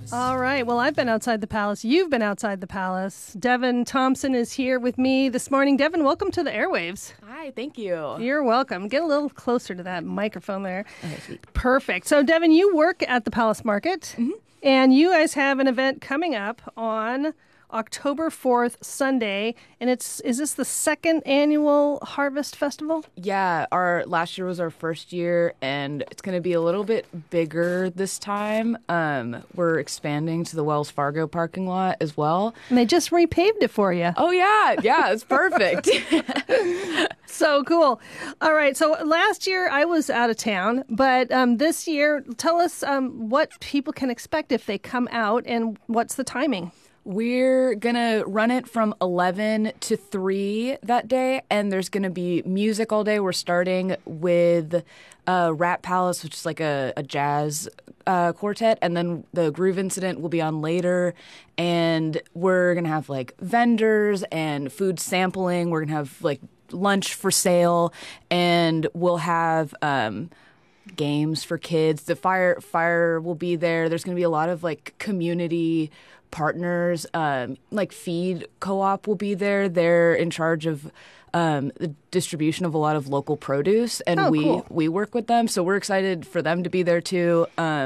All right. Well, I've been outside the palace. You've been outside the palace. Devin Thompson is here with me this morning. Devin, welcome to the airwaves. Hi, thank you. You're welcome. Get a little closer to that microphone there. Okay, sweet. Perfect. So, Devin, you work at the Palace Market, and you guys have an event coming up on October 4th, Sunday, and is this the second annual Harvest Festival? Yeah, our last year was our first year, and it's going to be a little bit bigger this time. We're expanding to the Wells Fargo parking lot as well. And they just repaved it for you. Oh, yeah, it's perfect. So cool. All right. So last year I was out of town, but this year, tell us what people can expect if they come out and what's the timing? We're going to run it from 11 to 3 that day, and there's going to be music all day. We're starting with Rat Palace, which is like a jazz quartet, and then the Groove Incident will be on later, and we're going to have like vendors and food sampling. We're going to have like lunch for sale, and we'll have games for kids. The fire will be there. There's going to be a lot of like community partners, like Feed Co-op will be there. They're in charge of the distribution of a lot of local produce, and cool. we work with them. So we're excited for them to be there too.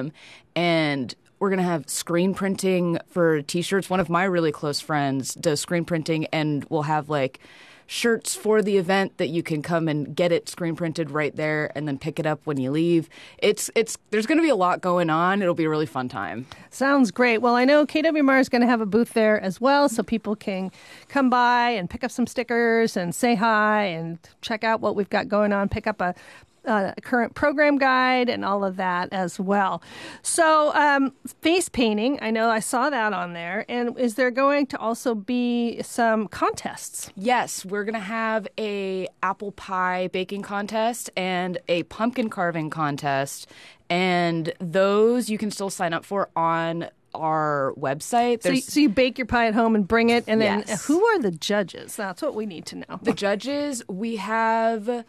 And we're going to have screen printing for T-shirts. One of my really close friends does screen printing, and we'll have like shirts for the event that you can come and get it screen printed right there and then pick it up when you leave. There's going to be a lot going on. It'll be a really fun time. Sounds great. Well, I know KWMR is going to have a booth there as well, so people can come by and pick up some stickers and say hi and check out what we've got going on, pick up a current program guide and all of that as well. So face painting, I know I saw that on there. And is there going to also be some contests? Yes, we're going to have a apple pie baking contest and a pumpkin carving contest. And those you can still sign up for on our website. So you bake your pie at home and bring it. And then Yes. Who are the judges? That's what we need to know. The judges, we have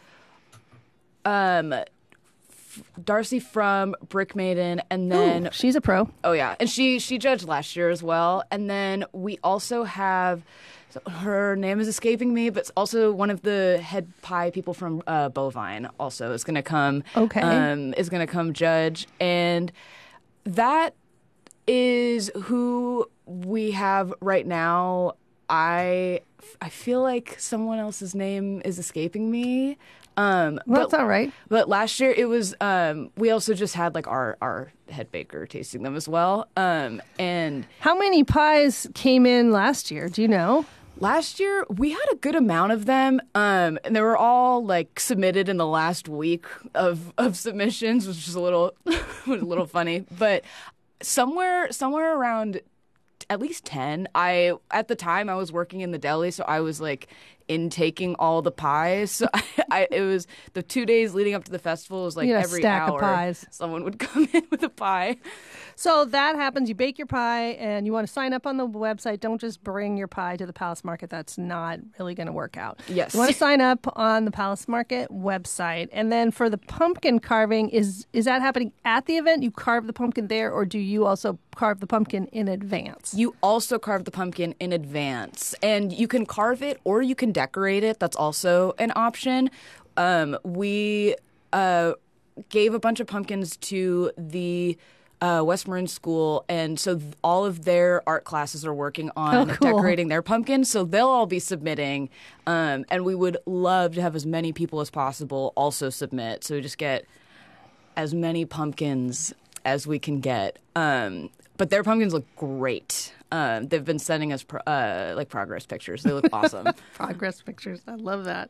Darcy from Brick Maiden, and then she's a pro. Oh yeah, and she judged last year as well. And then we also have, her name is escaping me, but it's also one of the head pie people from Bovine. Also is going to come. Okay. Is going to come judge, and that is who we have right now. I feel like someone else's name is escaping me. That's all right. But last year it was, we also just had like our head baker tasting them as well. And How many pies came in last year? Do you know? last year we had a good amount of them. And they were all like submitted in the last week of submissions, which is a little funny. But somewhere around at least 10. At the time I was working in the deli, so I was like intaking all the pies. So it was the 2 days leading up to the festival. It was like You had a every stack hour of pies. someone would come in with a pie. So that happens. You bake your pie and you want to sign up on the website. Don't just bring your pie to the Palace Market. That's not really going to work out. Yes. You want to sign up on the Palace Market website. And then for the pumpkin carving, is that happening at the event? You carve the pumpkin there, or do you also carve the pumpkin in advance? You also carve the pumpkin in advance, and you can carve it or you can decorate it. That's also an option. We gave a bunch of pumpkins to the West Marin School, and so all of their art classes are working on decorating their pumpkins, so they'll all be submitting, and we would love to have as many people as possible also submit, so we just get as many pumpkins as we can get. But their pumpkins look great. They've been sending us progress pictures. They look awesome. Progress pictures. I love that.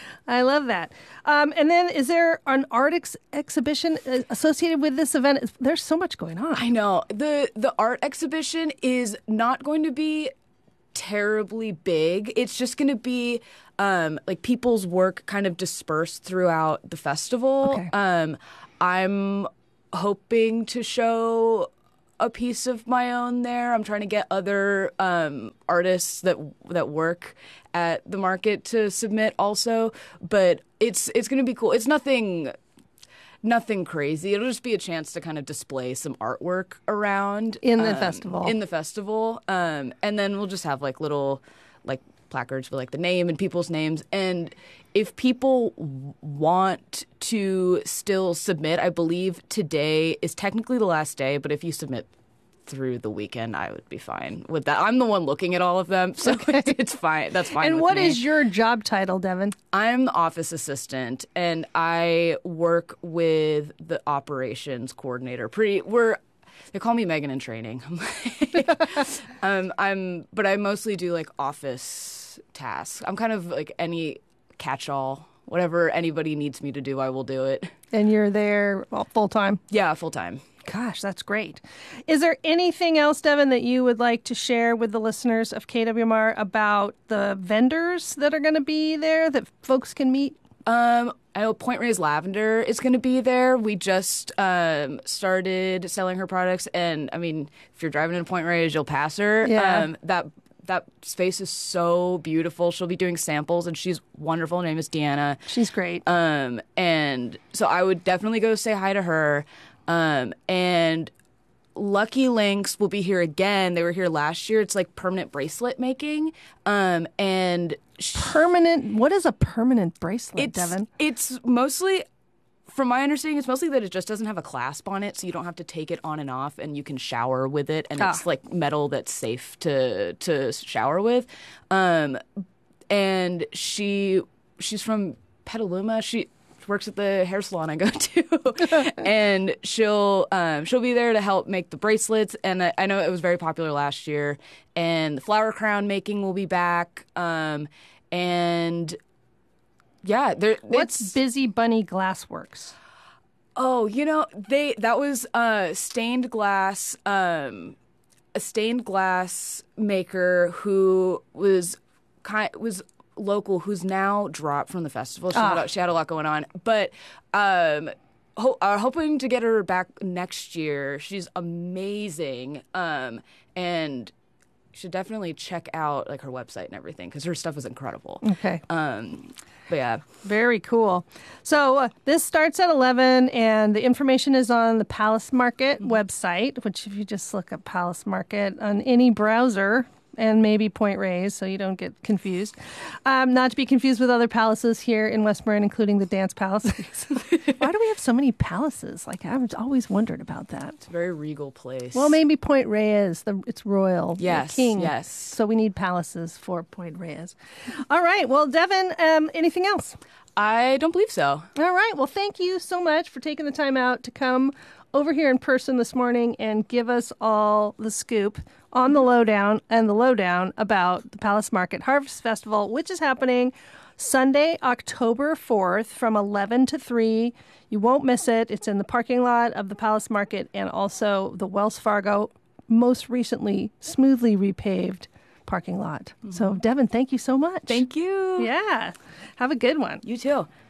And then is there an art exhibition associated with this event? There's so much going on. I know. The art exhibition is not going to be terribly big. It's just going to be like people's work kind of dispersed throughout the festival. Okay. I'm hoping to show a piece of my own there. I'm trying to get other artists that work at the market to submit also, but it's going to be cool. It's nothing Nothing crazy. It'll just be a chance to kind of display some artwork around In the festival. In the festival, and then we'll just have like little like placards with like the name and people's names. And if people want to still submit, I believe today is technically the last day. But if you submit through the weekend, I would be fine with that. I'm the one looking at all of them, so it's fine. That's fine. And with what me. is your job title, Devin? I'm the office assistant, and I work with the operations coordinator. They call me Megan in training. But I mostly do like office tasks. I'm kind of like any catch-all. Whatever anybody needs me to do, I will do it. And you're there full time? Yeah, full time. Gosh, that's great. Is there anything else, Devin, that you would like to share with the listeners of KWMR about the vendors that are going to be there that folks can meet? I know Point Reyes Lavender is going to be there. We just started selling her products, and I mean, if you're driving into Point Reyes, you'll pass her. Yeah. That space is so beautiful. She'll be doing samples, and she's wonderful. Her name is Deanna. She's great. And so I would definitely go say hi to her. And Lucky Links will be here again. They were here last year. It's like permanent bracelet making. And Permanent. What is a permanent bracelet, Devin? It's mostly, from my understanding, it's mostly that it just doesn't have a clasp on it, so you don't have to take it on and off, and you can shower with it. And it's like metal that's safe to shower with. And she's from Petaluma. She works at the hair salon I go to, and she'll be there to help make the bracelets. And I know it was very popular last year. And the flower crown making will be back. And yeah, What's Busy Bunny Glassworks? Oh, that was stained glass. A stained glass maker who was local, who's now dropped from the festival. She had a lot going on, but hoping to get her back next year. She's amazing, and you should definitely check out like her website and everything because her stuff is incredible. Okay. But yeah. Very cool. So this starts at 11, and the information is on the Palace Market website, which if you just look up Palace Market on any browser, and maybe Point Reyes, so you don't get confused. Not to be confused with other palaces here in West Marin, including the dance palaces. Why do we have so many palaces? Like, I've always wondered about that. It's a very regal place. Well, maybe Point Reyes, it's royal. Yes, king. yes. So we need palaces for Point Reyes. All right. Well, Devin, anything else? I don't believe so. All right. Well, thank you so much for taking the time out to come over here in person this morning and give us all the scoop on the lowdown about the Palace Market Harvest Festival, which is happening Sunday, October 4th from 11 to 3. You won't miss it. It's in the parking lot of the Palace Market and also the Wells Fargo, most recently smoothly repaved parking lot. So, Devin, thank you so much. Thank you. Yeah. Have a good one. You too.